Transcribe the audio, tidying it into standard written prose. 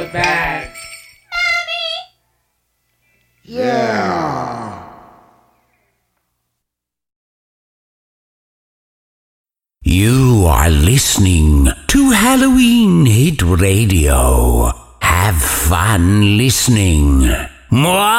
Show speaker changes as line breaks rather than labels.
look bad.
Yeah.
You are listening to Halloween Hit Radio. Have fun listening. Mwah!